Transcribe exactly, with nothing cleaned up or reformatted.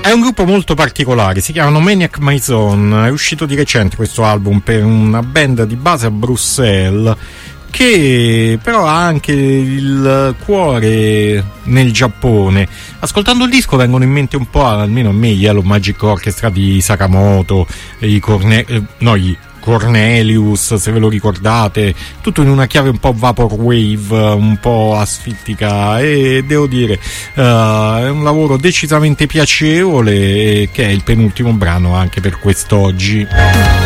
È un gruppo molto particolare, si chiamano Maniac Maison, è uscito di recente questo album per una band di base a Bruxelles che però ha anche il cuore nel Giappone. Ascoltando il disco vengono in mente un po', almeno a me, Yellow Magic Orchestra di Sakamoto, i Corne- eh, no, i Cornelius, se ve lo ricordate, tutto in una chiave un po' vaporwave, un po' asfittica, e devo dire uh, è un lavoro decisamente piacevole, che è il penultimo brano anche per quest'oggi.